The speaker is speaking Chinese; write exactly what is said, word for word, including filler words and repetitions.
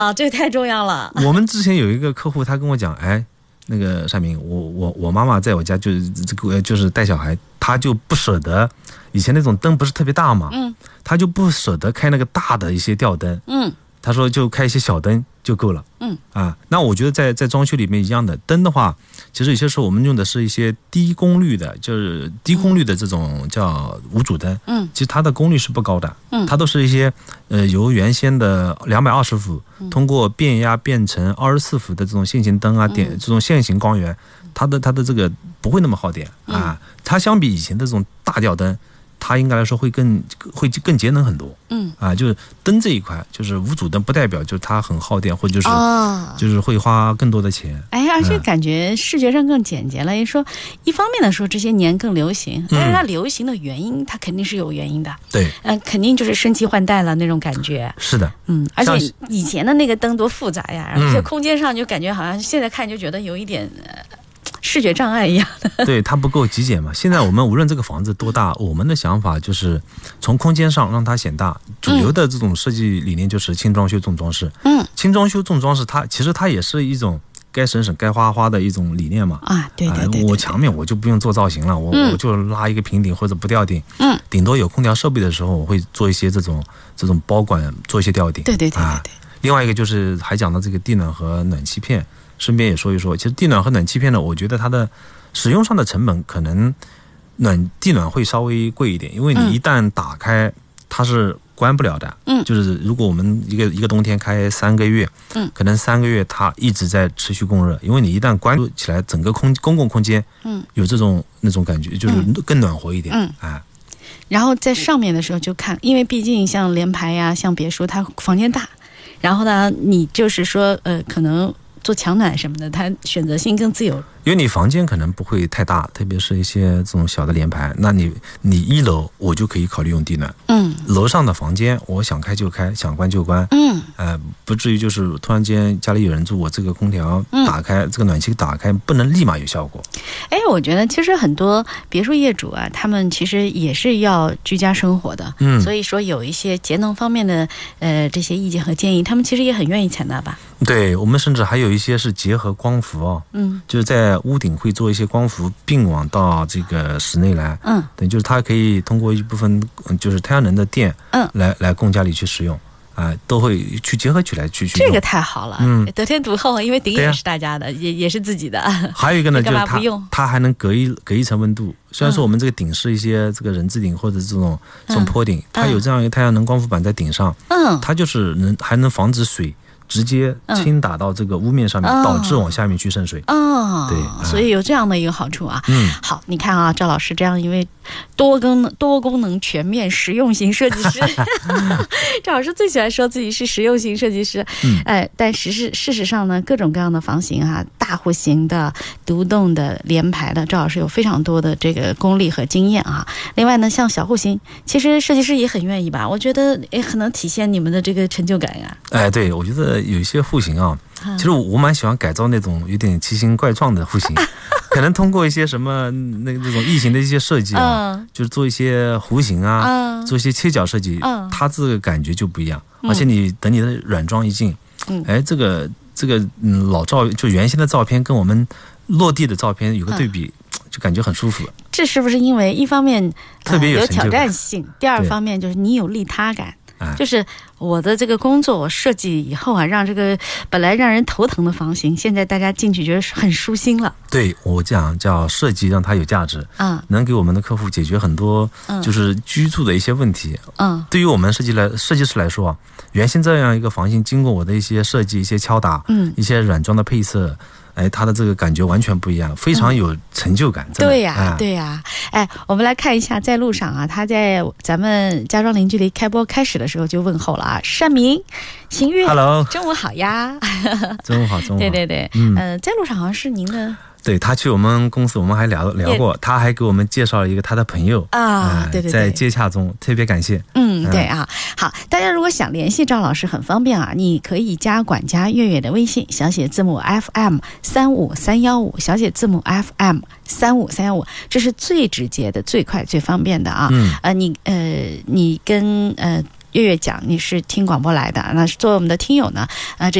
啊，这个太重要了。 我们之前有一个客户，他跟我讲，哎，那个善明，我我我妈妈在我家就是这个就是带小孩，她就不舍得，以前那种灯不是特别大嘛， 嗯， 她就不舍得开那个大的一些吊灯， 嗯， 她说就开一些小灯就够了， 嗯啊，那我觉得在在装修里面一样的灯的话，其实有些时候我们用的是一些低功率的，就是低功率的这种叫无主灯， 嗯， 其实它的功率是不高的， 嗯， 它都是一些呃由原先的两百二十伏通过变压变成二十四伏的这种线性灯啊，点这种线性光源，它的它的这个不会那么耗电啊，它相比以前的这种大吊灯，它应该来说会更会更节能很多， 嗯啊，就是灯这一块，就是无主灯不代表就是它很耗电，或者就是、 哦、 就是会花更多的钱。 哎，而且感觉视觉上更简洁了。也、嗯、说一方面的说这些年更流行，但是它流行的原因，嗯、它肯定是有原因的。对，嗯、呃，肯定就是升级换代了那种感觉。 是的， 嗯，而且以前的那个灯多复杂呀，而且空间上就感觉好像现在看就觉得有一点。呃视觉障碍一样的， 对，它不够极简嘛。现在我们无论这个房子多大，我们的想法就是从空间上让它显大。主流的这种设计理念就是轻装修重装饰。嗯，轻装修重装饰，它其实它也是一种该省省该花花的一种理念嘛。 啊，对对 对, 对, 对, 对。 我墙面我就不用做造型了，我、嗯、我就拉一个平顶或者不吊顶。 嗯， 顶多有空调设备的时候，我会做一些这种这种包管，做一些吊顶。 对对对对对。啊、 另外一个就是还讲到这个地暖和暖气片。顺便也说一说，其实地暖和暖气片呢，我觉得它的使用上的成本可能暖地暖会稍微贵一点，因为你一旦打开，它是关不了的。嗯，就是如果我们一个一个冬天开三个月，嗯，可能三个月它一直在持续供热，因为你一旦关起来，整个空公共空间，嗯，有这种那种感觉，就是更暖和一点。嗯，哎。 然后在上面的时候就看，因为毕竟像联排呀、像别墅，它房间大，然后呢，你就是说，呃，可能。做强暖什么的，它选择性更自由。 因为你房间可能不会太大，特别是一些这种小的联排，那你你一楼我就可以考虑用地暖。嗯，楼上的房间我想开就开，想关就关。嗯，呃，不至于就是突然间家里有人住，我这个空调打开，嗯、这个暖气打开，不能立马有效果。 哎，我觉得其实很多别墅业主啊，他们其实也是要居家生活的。嗯，所以说有一些节能方面的呃这些意见和建议，他们其实也很愿意采纳吧。 对，我们甚至还有一些是结合光伏哦，嗯，就是在屋顶会做一些光伏并网到这个室内来，嗯，等就是它可以通过一部分就是太阳能的电，嗯，来来供家里去使用，啊、呃，都会去结合起来去去用。 这个太好了，嗯，得天独厚，因为顶也是大家的，啊、也也是自己的。 还有一个呢，就是它它还能隔一隔一层温度。虽然说我们这个顶是一些这个人字顶或者这种这种坡顶，嗯、它有这样一个太阳能光伏板在顶上，嗯，它就是能还能防止水。直接倾打到这个屋面上面，嗯、导致往下面去渗水。 哦， 对， 所以有这样的一个好处啊。嗯，好，你看啊，赵老师这样一位多功能、多功能、全面实用型设计师，赵老师最喜欢说自己是实用型设计师。嗯，哎，但实事事实上呢，各种各样的房型啊，大户型的、独栋的、联排的，赵老师有非常多的这个功力和经验啊。另外呢，像小户型，其实设计师也很愿意吧？我觉得也很能体现你们的这个成就感呀。 哎，对，我觉得。有一些户型啊，其实我我蛮喜欢改造那种有点奇形怪状的户型，可能通过一些什么那那种异形的一些设计啊，嗯、就是做一些弧形啊，嗯、做一些切角设计，嗯、它这个感觉就不一样。嗯、而且你等你的软装一进，嗯、哎，这个这个嗯老照就原先的照片跟我们落地的照片有个对比，嗯、就感觉很舒服。 这是不是因为一方面特别有有挑战性，第二方面就是你有利他感？就是我的这个工作，我设计以后啊，让这个本来让人头疼的房型，现在大家进去觉得很舒心了。 对，我讲叫设计让它有价值，嗯，能给我们的客户解决很多就是居住的一些问题。嗯，对于我们设计来设计师来说啊，原先这样一个房型，经过我的一些设计、一些敲打，嗯，一些软装的配色。哎，它的这个感觉完全不一样，非常有成就感。嗯、 对呀、啊，对呀、啊。哎，我们来看一下，在路上啊，他在咱们家装零距离开播开始的时候就问候了啊，善明、新月 ，Hello， 中午好呀， 中午好，中午好。 对对对，嗯、呃，在路上好像是您的。 对，他去我们公司，我们还聊聊过，他还给我们介绍了一个他的朋友啊，对对对， 在接洽中，特别感谢。 嗯，对啊，好，大家如果想联系赵老师，很方便啊，你可以加管家月月的微信，小写字母 F M 三五三幺五，小写字母 F M 三五三幺五，这是最直接的、最快、最方便的啊。嗯，呃，你呃，你跟呃。 月月讲你是听广播来的，那作为我们的听友呢，呃，这